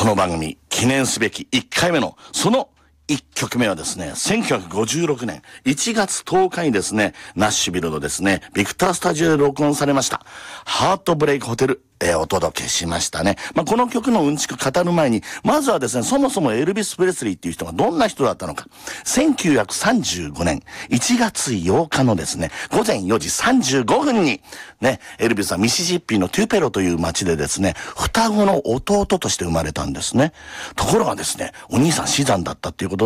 の番組記念すべき1回目のその1曲目はですね、1956年1月10日にですね、ナッシュビルのですね、ビクタースタジオで録音されました、ハートブレイクホテル、お届けしましたね。この曲のうんちく語る前に、まずはですね、そもそもエルビス・プレスリーっていう人がどんな人だったのか。1935年1月8日のですね、午前4時35分に、ね、エルビスはミシシッピのトゥペロという町でですね、双子の弟として生まれたんですね。ところがですね、お兄さん死産だったっていうこと